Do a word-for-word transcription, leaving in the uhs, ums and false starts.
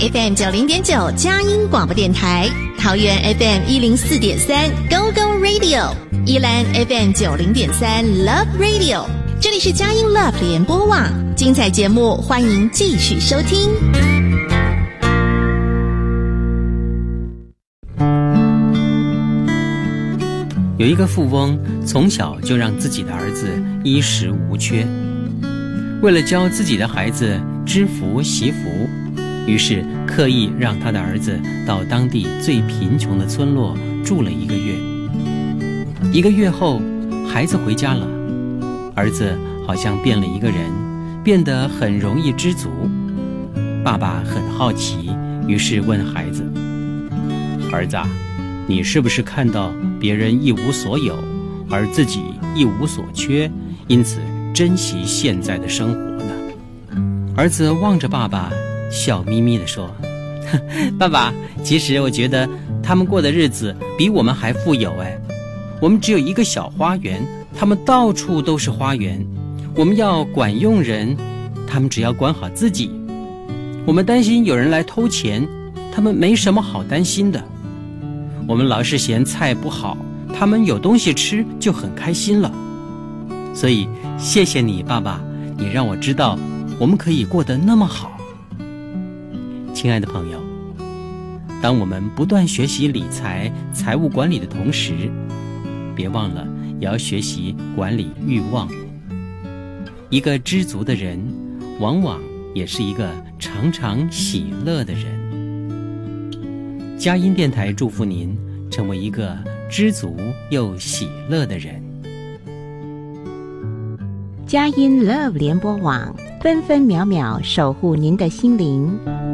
F M 九零点九佳音广播电台，桃园 F M 一零四点三 Go Go Radio， 宜兰 F M 九零点三 Love Radio。这里是佳音 Love 联播网，精彩节目欢迎继续收听。 有一个富翁从小就让自己的儿子衣食无缺，为了教自己的孩子知福惜福，于是刻意让他的儿子到当地最贫穷的村落住了一个月。一个月后，孩子回家了，儿子好像变了一个人，变得很容易知足。爸爸很好奇，于是问孩子：儿子啊，你是不是看到别人一无所有，而自己一无所缺，因此珍惜现在的生活呢？儿子望着爸爸，笑眯眯地说：爸爸，其实我觉得他们过的日子比我们还富有哎。我们只有一个小花园，他们到处都是花园。我们要管用人，他们只要管好自己。我们担心有人来偷钱，他们没什么好担心的。我们老是嫌菜不好，他们有东西吃就很开心了。所以谢谢你，爸爸，你让我知道我们可以过得那么好。亲爱的朋友，当我们不断学习理财、财务管理的同时，别忘了也要学习管理欲望。一个知足的人，往往也是一个常常喜乐的人。佳音电台祝福您成为一个知足又喜乐的人。 佳音 Love 联播网，分分秒秒守护您的心灵。